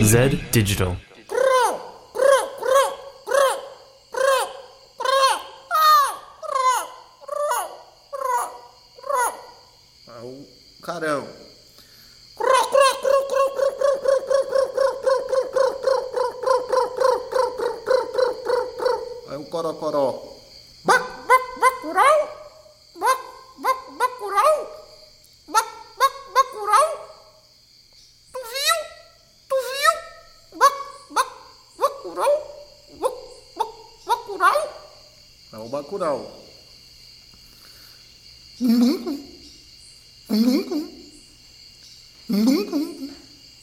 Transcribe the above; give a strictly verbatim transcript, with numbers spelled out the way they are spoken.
Zed Digital. Ah, o carão. Aí o corocoró. É o bacurau. Hum, hum, hum. Hum, hum, hum.